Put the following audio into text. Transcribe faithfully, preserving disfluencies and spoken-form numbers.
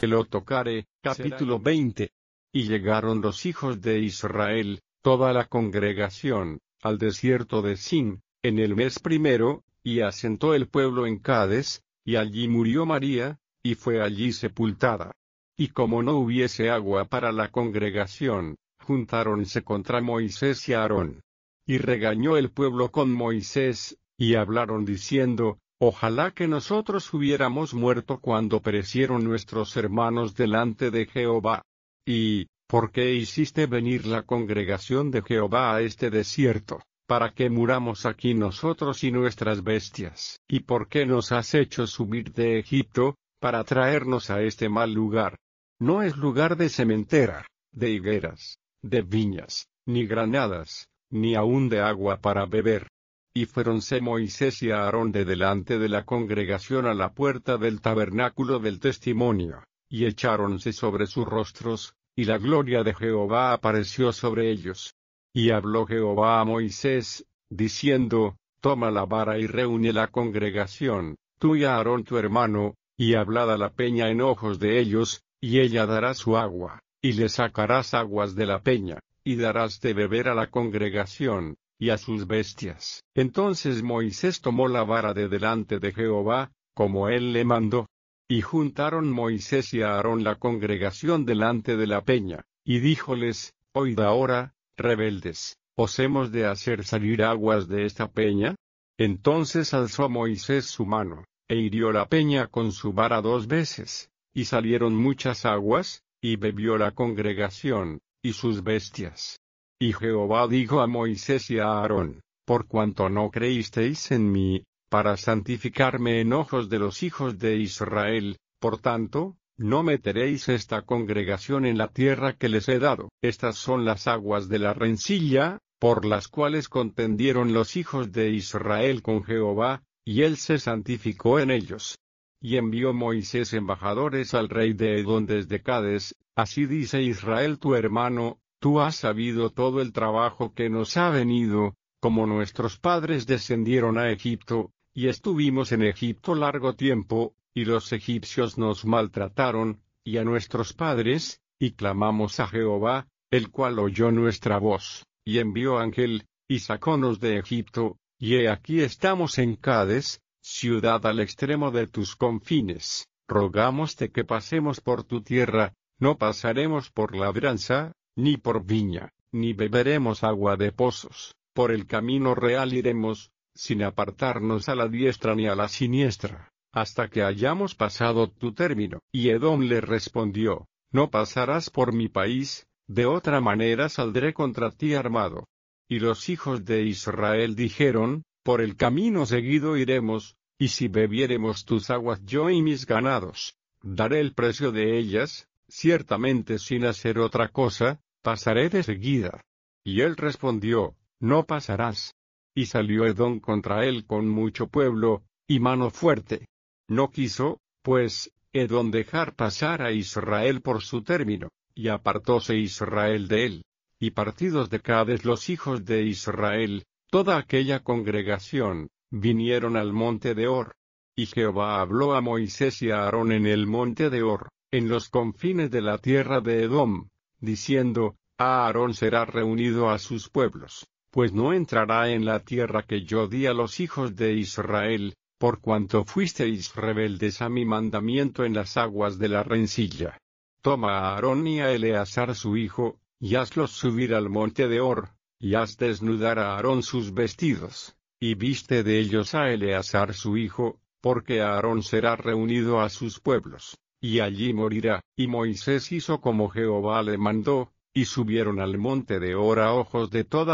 que lo tocare. Capítulo veinte. Y llegaron los hijos de Israel, toda la congregación, al desierto de Sin, en el mes primero, y asentó el pueblo en Cades, y allí murió María, y fue allí sepultada. Y como no hubiese agua para la congregación, juntáronse contra Moisés y Aarón. Y regañó el pueblo con Moisés, y hablaron diciendo, ojalá que nosotros hubiéramos muerto cuando perecieron nuestros hermanos delante de Jehová. Y, ¿por qué hiciste venir la congregación de Jehová a este desierto, para que muramos aquí nosotros y nuestras bestias? ¿Y por qué nos has hecho subir de Egipto, para traernos a este mal lugar? No es lugar de sementera, de higueras, de viñas, ni granadas, ni aun de agua para beber. Y fuéronse Moisés y Aarón de delante de la congregación a la puerta del tabernáculo del testimonio, y echáronse sobre sus rostros, y la gloria de Jehová apareció sobre ellos. Y habló Jehová a Moisés, diciendo, toma la vara y reúne la congregación, tú y Aarón tu hermano, y hablad a la peña en ojos de ellos, y ella dará su agua, y le sacarás aguas de la peña, y darás de beber a la congregación, y a sus bestias. Entonces Moisés tomó la vara de delante de Jehová, como él le mandó. Y juntaron Moisés y Aarón la congregación delante de la peña, y díjoles, oíd ahora, rebeldes, ¿os hemos de hacer salir aguas de esta peña? Entonces alzó Moisés su mano, e hirió la peña con su vara dos veces, y salieron muchas aguas, y bebió la congregación, y sus bestias. Y Jehová dijo a Moisés y a Aarón, por cuanto no creísteis en mí, para santificarme en ojos de los hijos de Israel, por tanto, no meteréis esta congregación en la tierra que les he dado. Estas son las aguas de la rencilla, por las cuales contendieron los hijos de Israel con Jehová, y él se santificó en ellos. Y envió Moisés embajadores al rey de Edom desde Cades, así dice Israel tu hermano, tú has sabido todo el trabajo que nos ha venido, como nuestros padres descendieron a Egipto, y estuvimos en Egipto largo tiempo, y los egipcios nos maltrataron, y a nuestros padres, y clamamos a Jehová, el cual oyó nuestra voz, y envió ángel, y sacónos de Egipto, y he aquí estamos en Cades, ciudad al extremo de tus confines. Rogámoste que pasemos por tu tierra, no pasaremos por labranza, ni por viña, ni beberemos agua de pozos, por el camino real iremos, sin apartarnos a la diestra ni a la siniestra, hasta que hayamos pasado tu término. Y Edom le respondió, no pasarás por mi país, de otra manera saldré contra ti armado. Y los hijos de Israel dijeron, por el camino seguido iremos, y si bebiéremos tus aguas yo y mis ganados, daré el precio de ellas, ciertamente sin hacer otra cosa, pasaré de seguida. Y él respondió, no pasarás. Y salió Edom contra él con mucho pueblo, y mano fuerte. No quiso, pues, Edom dejar pasar a Israel por su término, y apartóse Israel de él. Y partidos de Cades los hijos de Israel, toda aquella congregación, vinieron al monte de Hor. Y Jehová habló a Moisés y a Aarón en el monte de Hor, en los confines de la tierra de Edom, diciendo, Aarón será reunido a sus pueblos, pues no entrará en la tierra que yo di a los hijos de Israel, por cuanto fuisteis rebeldes a mi mandamiento en las aguas de la rencilla. Toma a Aarón y a Eleazar su hijo, y hazlos subir al monte de Hor, y haz desnudar a Aarón sus vestidos, y viste de ellos a Eleazar su hijo, porque Aarón será reunido a sus pueblos, y allí morirá. Y Moisés hizo como Jehová le mandó, y subieron al monte de Hor a ojos de toda